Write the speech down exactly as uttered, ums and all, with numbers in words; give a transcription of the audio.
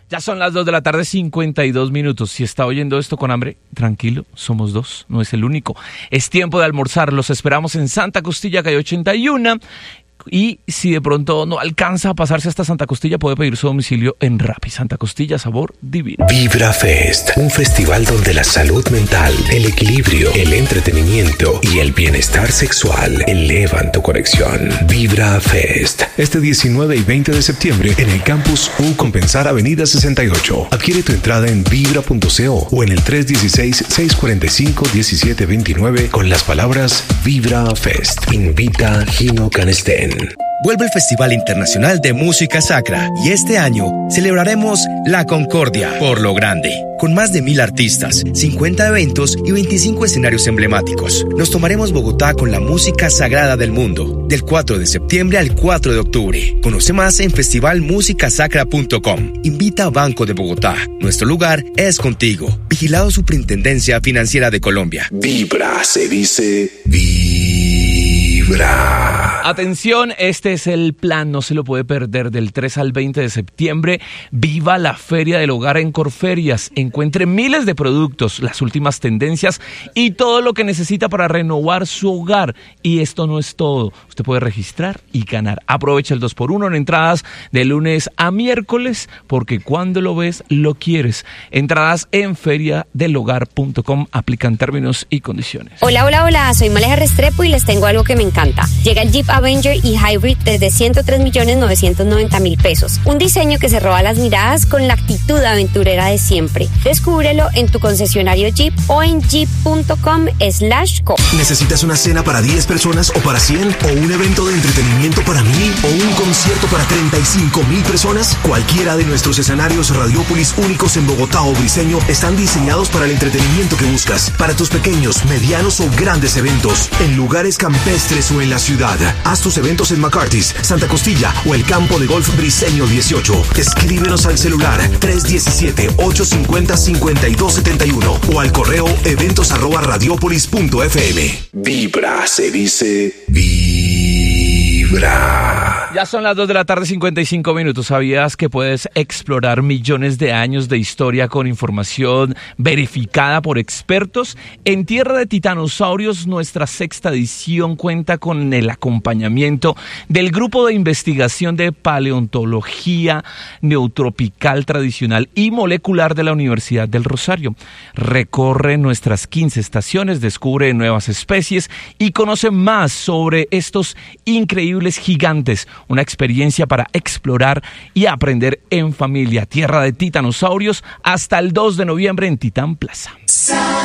Ya son las dos de la tarde, cincuenta y dos minutos. Si está oyendo esto con hambre, tranquilo, somos dos, no es el único. Es tiempo de almorzar, los esperamos en Santa Costilla, calle ochenta y uno. Y si de pronto no alcanza a pasarse hasta Santa Costilla, puede pedir su domicilio en Rappi. Santa Costilla, sabor divino. Vibra Fest, un festival donde la salud mental, el equilibrio, el entretenimiento y el bienestar sexual elevan tu conexión. Vibra Fest, este diecinueve y veinte de septiembre en el Campus U Compensar Avenida sesenta y ocho. Adquiere tu entrada en vibra punto co o en el tres uno seis, seis cuatro cinco, uno siete dos nueve con las palabras Vibra Fest. Invita Gino Canestén. Vuelve el Festival Internacional de Música Sacra y este año celebraremos La Concordia por lo grande, con más de mil artistas, cincuenta eventos y veinticinco escenarios emblemáticos. Nos tomaremos Bogotá con la música sagrada del mundo, del cuatro de septiembre al cuatro de octubre. Conoce más en festival música sacra punto com. Invita a Banco de Bogotá. Nuestro lugar es contigo. Vigilado Superintendencia Financiera de Colombia. Vibra se dice Vibra. Atención, este es el plan, no se lo puede perder, del tres al veinte de septiembre. Viva la Feria del Hogar en Corferias. Encuentre miles de productos, las últimas tendencias y todo lo que necesita para renovar su hogar. Y esto no es todo. Usted puede registrar y ganar. Aprovecha el dos por uno en entradas de lunes a miércoles, porque cuando lo ves, lo quieres. Entradas en feria del hogar punto com. Aplican términos y condiciones. Hola, hola, hola. Soy Maleja Restrepo y les tengo algo que me encanta. Llega el Jeep Avenger y Hybrid desde ciento tres millones novecientos noventa mil pesos. Un diseño que se roba las miradas con la actitud aventurera de siempre. Descúbrelo en tu concesionario Jeep o en jeep punto com slash co. ¿Necesitas una cena para diez personas o para cien? ¿O un evento de entretenimiento para mil? ¿O un concierto para treinta y cinco mil personas? Cualquiera de nuestros escenarios Radiópolis únicos en Bogotá o Briseño están diseñados para el entretenimiento que buscas. Para tus pequeños, medianos o grandes eventos. En lugares campestres o en la ciudad. Haz tus eventos en McCarthy's, Santa Costilla o el campo de golf Briseño dieciocho. Escríbenos al celular tres uno siete, ocho cinco cero, cinco dos siete uno o al correo eventos arroba radiopolis punto f m. Vibra se dice Vibra. Ya son las dos de la tarde, cincuenta y cinco minutos. ¿Sabías que puedes explorar millones de años de historia con información verificada por expertos? En Tierra de Titanosaurios, nuestra sexta edición cuenta con el acompañamiento del Grupo de Investigación de Paleontología Neotropical Tradicional y Molecular de la Universidad del Rosario. Recorre nuestras quince estaciones, descubre nuevas especies y conoce más sobre estos increíbles gigantes. Una experiencia para explorar y aprender en familia. Tierra de Titanosaurios hasta el dos de noviembre en Titán Plaza.